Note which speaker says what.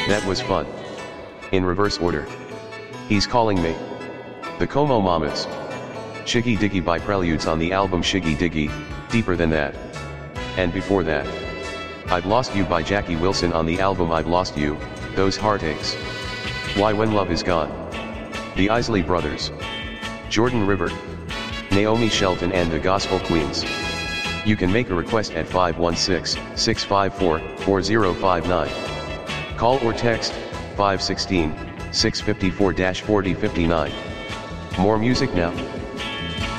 Speaker 1: That was fun. In reverse order. He's Calling Me. The Como Mamas. Shiggy Diggy by Preludes on the album Shiggy Diggy, Deeper Than That. And before that, I've Lost You by Jackie Wilson on the album I've Lost You, Those Heartaches. Why When Love Is Gone. The Isley Brothers. Jordan River. Naomi Shelton and the Gospel Queens. You can make a request at 516-654-4059. Call or text 516-654-4059. More music now.